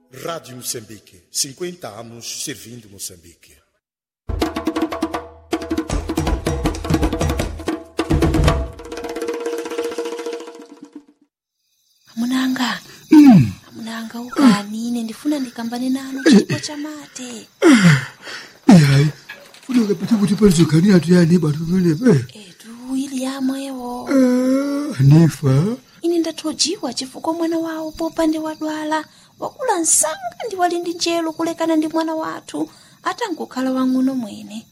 Rádio Moçambique, 50 anos servindo Moçambique. Amunanga ukanine ndifuna ndikambane nanu chipo cha mate. Hayi. Funa kupita kuti palizokani atu yani batu mene. Edu ili yamwewo. Hanifa. Ine ndathojiwa chifukwa mwana wawo popande wadwala. Wakula nsanga ndi wali ndi njelo kulekana ndi mwana wathu. Atangokhala wang'ono mwene.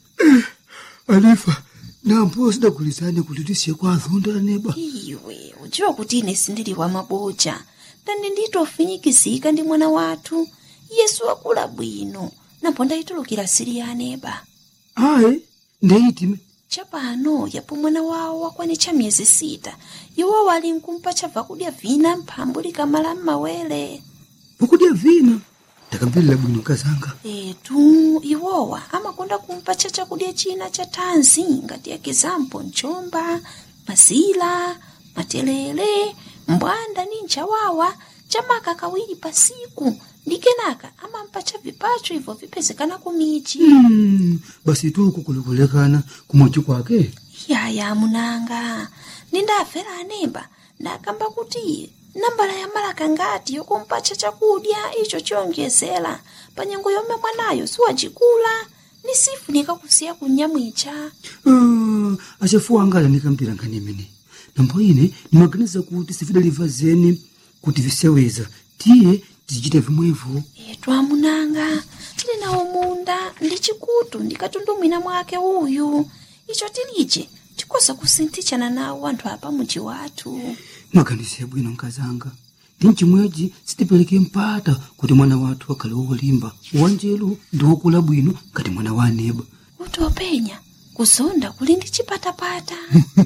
Hanifa. Nampo sidagulizane kuti tisiye kwa azonda neba. Iwe, ujiwa kuti ine sindili wa maboja. Ndandi nditofinyikizika ndi mwana wathu. Yesu wakula bwino. Napo ndayitulukira siri ya aneba. Hayi, ndeyitime. Chapano yapo mwana wawo wakwanitcha miyezi 6. Iwo wali nkumpa chabva kudya vina mphambu likamala m'mawere. Pokudya vina. Ndakambirira bwino kazanga. Etu, iwowa amakonda kumpa chakudya china cha thanzi ngati ekizampo nchomba, mazila, matelele, mbwanda ni nchawawa, chamaka kawiri pasiku. Ndi kenaka amampa cha vipacho hivyo vipezekana kumichi. Basi tu kukulekana kumochi kwake. Yaya munanga, nindafera aneba, ndakamba kuti nambala ya malaka ngati yokumpacha chakudya icho chiyonjezera panyengo yomwe mwanayo siwajikula nisifunika kusiya kunyamwicha. Achafuwa angala nikampira nkani imene. Nampo ine nimaganiza kuti sifidaliva zeni kuti viseweza. Tiye tizichita vimwevo. Etu amunanga, tili nawo munda ndi chikutu ndikatundumwina mwake uyu. Icho tilije chikosa kusintichana nawo anthu apa muji wathu. Maganize bwino nkazanga. Tinchimweji sitipeleke mpata kuti mwana wathu akhale wolimba. Wanjelu ndi wokula bwino ngati mwana wa aneba. Utopenya kuzonda kuli ndi chipatapata.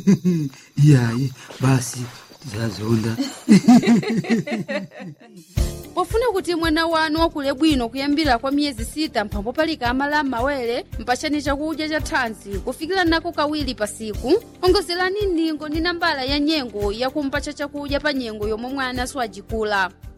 Iyayi, basi tizazonda. Pofuna kuti mwana wanu wakule bwino kuyambira kwa miyezi 6 mphambo palika amala m'mawere mpachani chakudya cha thanzi kufikira nako kawiri pasiku. Ongozerani ndingo ndi nambala ya nyengo yakumpacha chakudya pa nyengo yomwe mwana siwajikula.